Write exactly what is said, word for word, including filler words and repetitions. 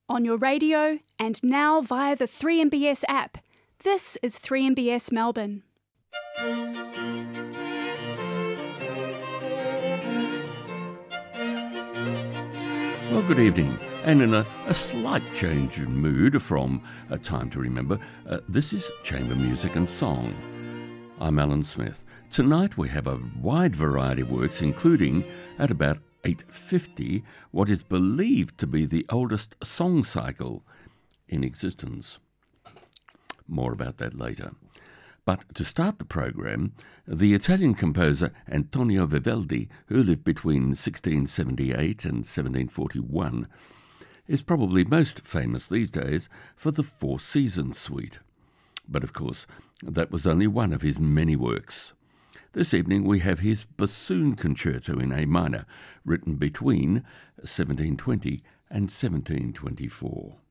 on your radio, and now via the three M B S app. This is three M B S Melbourne. Well, good evening, and in a, a slight change in mood from A Time to Remember, uh, this is Chamber Music and Song. I'm Alan Smith. Tonight we have a wide variety of works, including, at about eight fifty, what is believed to be the oldest song cycle in existence. More about that later. But to start the program, the Italian composer Antonio Vivaldi, who lived between sixteen seventy-eight and seventeen forty-one, is probably most famous these days for the Four Seasons Suite. But of course, that was only one of his many works. This evening we have his Bassoon Concerto in A minor, written between seventeen twenty and seventeen twenty-four.